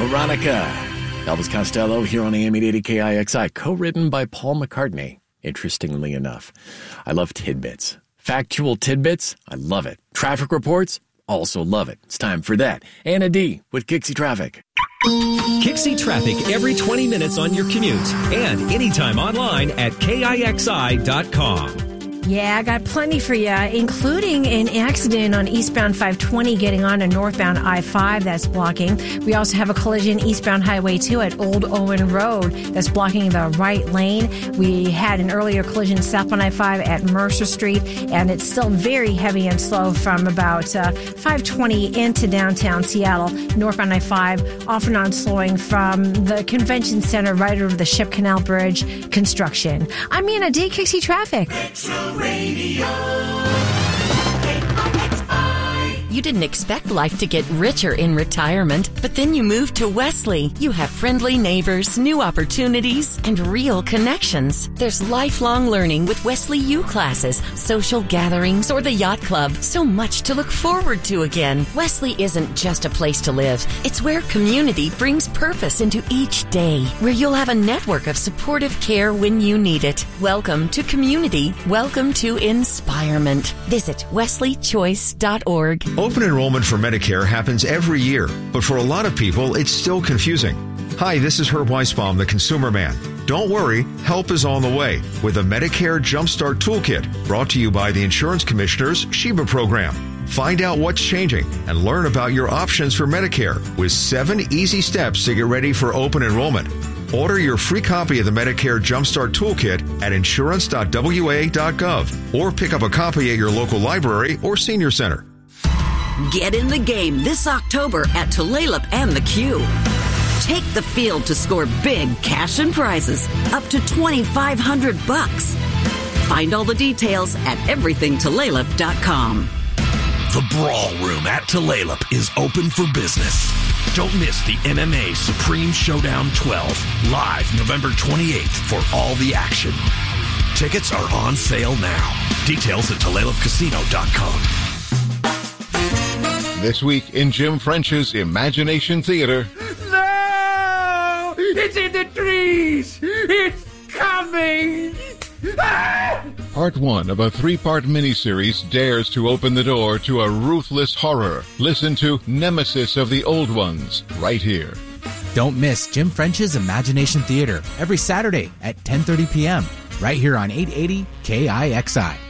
Veronica. Elvis Costello here on AM 880 KIXI, co-written by Paul McCartney. Interestingly enough, I love tidbits. Factual tidbits, I love it. Traffic reports, also love it. It's time for that. Anna D. with Kixie Traffic. Kixie Traffic every 20 minutes on your commute and anytime online at KIXI.com. Yeah, I got plenty for you, including an accident on eastbound 520 getting on a northbound I-5 that's blocking. We also have a collision eastbound Highway 2 at Old Owen Road that's blocking the right lane. We had an earlier collision southbound I-5 at Mercer Street, and it's still very heavy and slow from about 520 into downtown Seattle. Northbound I-5 off and on slowing from the convention center right over the Ship Canal Bridge construction. I'm Anna D. Kixie Traffic. You didn't expect life to get richer in retirement, but then you moved to Wesley. You have friendly neighbors, new opportunities, and real connections. There's lifelong learning with Wesley U classes, social gatherings, or the yacht club. So much to look forward to again. Wesley isn't just a place to live. It's where community brings purpose into each day, where you'll have a network of supportive care when you need it. Welcome to community. Welcome to inspirement. Visit wesleychoice.org. Open enrollment for Medicare happens every year, but for a lot of people, it's still confusing. Hi, this is Herb Weisbaum, the Consumer Man. Don't worry, help is on the way with a Medicare Jumpstart Toolkit brought to you by the Insurance Commissioner's Sheba program. Find out what's changing and learn about your options for Medicare with 7 easy steps to get ready for open enrollment. Order your free copy of the Medicare Jumpstart Toolkit at insurance.wa.gov or pick up a copy at your local library or senior center. Get in the game this October at Tulalip and the Q. Take the field to score big cash and prizes up to $2,500. Find all the details at everythingtulalip.com. The Brawl Room at Tulalip is open for business. Don't miss the MMA Supreme Showdown 12, live November 28th for all the action. Tickets are on sale now. Details at TulalipCasino.com. This week in Jim French's Imagination Theater. No! It's in the trees! It's coming! Ah! Part 1 of a 3-part miniseries dares to open the door to a ruthless horror. Listen to Nemesis of the Old Ones right here. Don't miss Jim French's Imagination Theater every Saturday at 10:30 p.m. right here on 880 KIXI.